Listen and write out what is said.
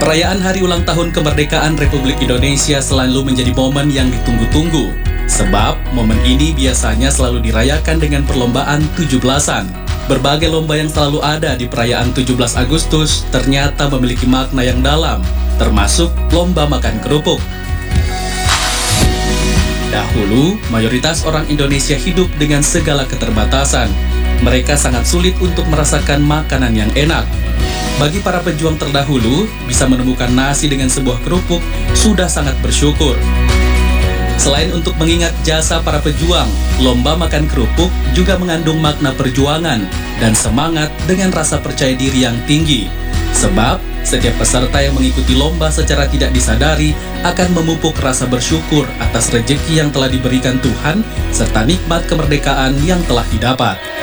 Perayaan Hari Ulang Tahun Kemerdekaan Republik Indonesia selalu menjadi momen yang ditunggu-tunggu. Sebab, momen ini biasanya selalu dirayakan dengan perlombaan 17-an. Berbagai lomba yang selalu ada di perayaan 17 Agustus ternyata memiliki makna yang dalam, termasuk lomba makan kerupuk. Dahulu, mayoritas orang Indonesia hidup dengan segala keterbatasan. Mereka sangat sulit untuk merasakan makanan yang enak. Bagi para pejuang terdahulu, bisa menemukan nasi dengan sebuah kerupuk sudah sangat bersyukur. Selain untuk mengingat jasa para pejuang, lomba makan kerupuk juga mengandung makna perjuangan dan semangat dengan rasa percaya diri yang tinggi. Sebab, setiap peserta yang mengikuti lomba secara tidak disadari akan memupuk rasa bersyukur atas rejeki yang telah diberikan Tuhan serta nikmat kemerdekaan yang telah didapat.